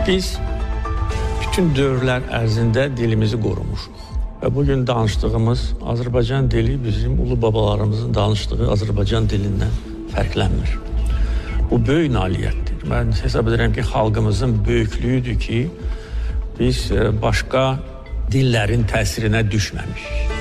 Biz bütün dövrlər ərzində dilimizi qorumuşuq. Və bugün danışdığımız Azərbaycan dili bizim ulu babalarımızın danışdığı Azərbaycan dilindən fərqlənmir. Bu böyük nailiyyətdir. Mən hesab edirəm ki, xalqımızın böyüklüyüdür ki, biz başqa dillərin təsirinə düşməmişik.